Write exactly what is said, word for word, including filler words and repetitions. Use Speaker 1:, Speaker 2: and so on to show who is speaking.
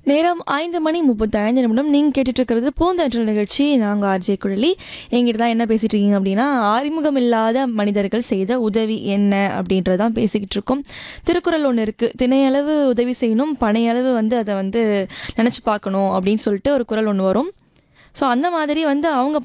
Speaker 1: நேரம் ஐந்து மணி முப்பத்தி ஐந்து நிமிடம். நீங்கள் கேட்டுட்டு இருக்கிறது பூந்தென்றல் நிகழ்ச்சி. நாங்கள் ஆர்ஜே குழலி. எங்கிட்ட தான் என்ன பேசிகிட்டு இருக்கீங்க அப்படின்னா, அறிமுகம் இல்லாத மனிதர்கள் செய்த உதவி என்ன அப்படின்றதான் பேசிக்கிட்டு இருக்கோம். திருக்குறள் ஒன்று இருக்குது, திணையளவு உதவி செய்யணும் பனையளவு வந்து அதை வந்து நினச்சி பார்க்கணும் அப்படின்னு சொல்லிட்டு ஒரு குறள் ஒன்று வரும். ஸோ அந்த மாதிரி வந்து அவங்க